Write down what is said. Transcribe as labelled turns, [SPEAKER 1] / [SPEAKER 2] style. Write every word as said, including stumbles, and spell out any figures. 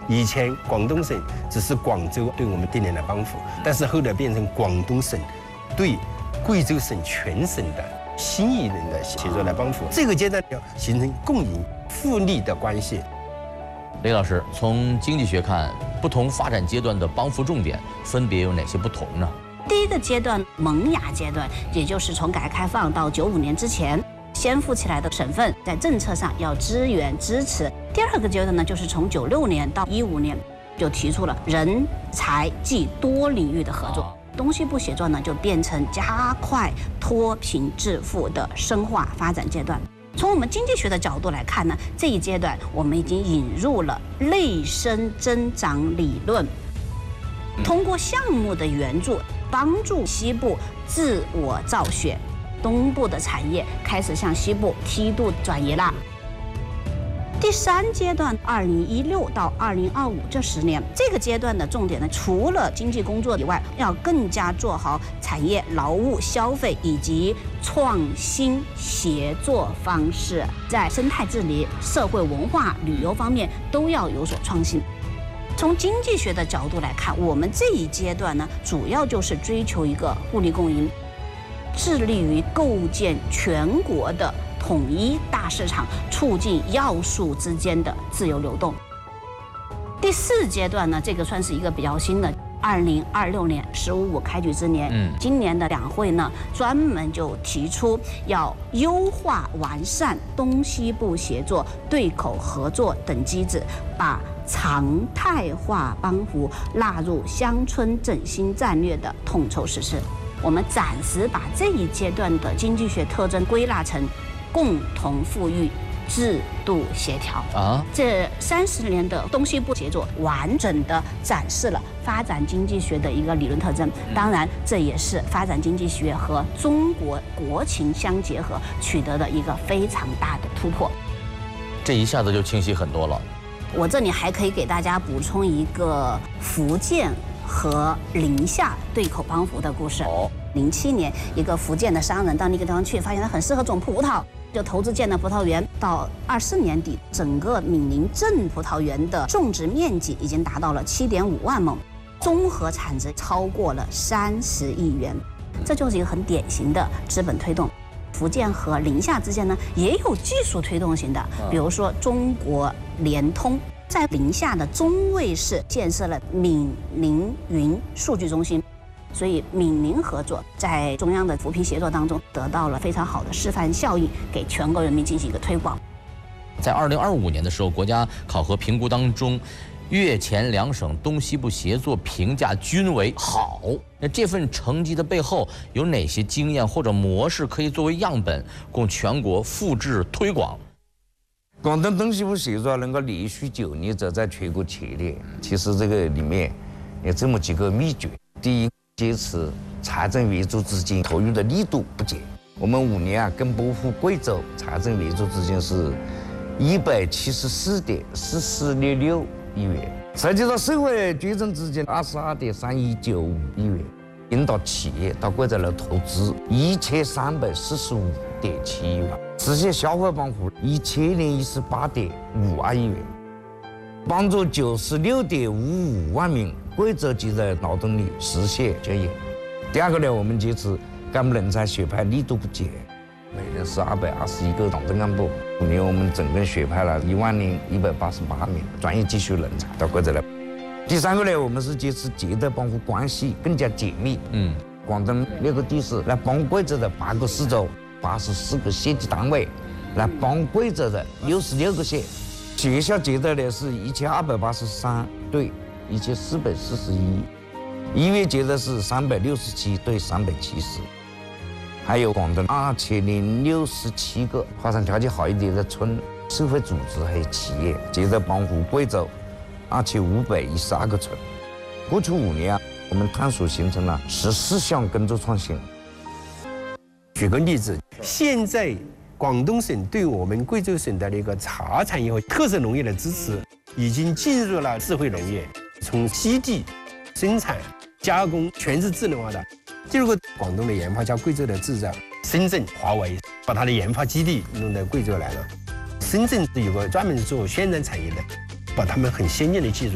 [SPEAKER 1] 以前广东省只是广州对我们订立了帮扶，但是后来变成广东省对贵州省全省的新一轮的协作来帮扶。这个阶段要形成共赢互利的关系。
[SPEAKER 2] 雷老师，从经济学看，不同发展阶段的帮扶重点分别有哪些不同呢？
[SPEAKER 3] 第一个阶段萌芽阶段，也就是从改革开放到九五年之前，先富起来的省份在政策上要支援支持。第二个阶段呢，就是从九六年到一五年，就提出了人财技多领域的合作。东西部协作呢，就变成加快脱贫致富的深化发展阶段。从我们经济学的角度来看呢，这一阶段我们已经引入了类生增长理论，通过项目的援助，帮助西部自我造血，东部的产业开始向西部梯度转移了。第三阶段，二零一六到二零二五这十年，这个阶段的重点呢，除了经济工作以外，要更加做好产业、劳务、消费以及创新协作方式，在生态治理、社会文化、旅游方面都要有所创新。从经济学的角度来看，我们这一阶段呢，主要就是追求一个互利共赢，致力于构建全国的统一大市场，促进要素之间的自由流动。第四阶段呢，这个算是一个比较新的，二零二六年“十五五”开局之年，嗯，今年的两会呢，专门就提出要优化完善东西部协作、对口合作等机制，把常态化帮扶纳入乡村振兴战略的统筹实施。我们暂时把这一阶段的经济学特征归纳成共同富裕、制度协调啊，这三十年的东西部协作完整的展示了发展经济学的一个理论特征。当然，这也是发展经济学和中国国情相结合取得的一个非常大的突破。
[SPEAKER 2] 这一下子就清晰很多了。
[SPEAKER 3] 我这里还可以给大家补充一个福建和宁夏对口帮扶的故事。哦，零七年，一个福建的商人到那个地方去，发现它很适合种葡萄，就投资建了葡萄园。到二四年底，整个闽宁镇葡萄园的种植面积已经达到了七点五万亩，综合产值超过了三十亿元。这就是一个很典型的资本推动。福建和宁夏之间呢，也有技术推动型的，比如说中国联通。在宁夏的中卫市建设了闽宁云数据中心，所以闽宁合作在中央的扶贫协作当中得到了非常好的示范效应，给全国人民进行一个推广。
[SPEAKER 2] 在二零二五年的时候，国家考核评估当中，粤黔两省东西部协作评价均为好。那这份成绩的背后有哪些经验或者模式可以作为样本，供全国复制推广？
[SPEAKER 4] 广东东西部协作能够连续九年走在全国前列，其实这个里面有这么几个秘诀。第一，坚持财政援助资金投入的力度不减。我们五年啊，跟拨付贵州财政援助资金是一百七十四点四四六六亿元，涉及到社会捐赠资金二十二点三一九五亿元，引导企业到贵州来投资一千三百四十五点七亿元。实现消费帮扶一千零一十八点五二亿元，帮助九十六点五五万名贵州籍的劳动力实现就业。第二个呢，我们坚持干部人才选派力度不减，每年是二百二十一个党政干部，五年我们总共选派了一万零一百八十八名专业技术人才到贵州来。第三个呢，我们是坚持街道帮扶关系更加紧密。嗯，广东六个地市来帮贵州的八个市州。八十四个县级单位来帮贵州的六十六个县，学校接待的是一千二百八十三对一千四百四十一，医院接待是三百六十七对三百七十，还有广东二千零六十七个发展条件好一点的村、社会组织还有企业接待帮扶贵州二千五百一十二个村。过去五年啊，我们探索形成了十四项工作创新。
[SPEAKER 1] 举个例子，现在广东省对我们贵州省的那个茶产业和特色农业的支持，已经进入了智慧农业，从基地、生产、加工全是智能化的。第二个，广东的研发加贵州的制造，深圳华为把它的研发基地弄到贵州来了。深圳有个专门做宣传产业的，把他们很先进的技术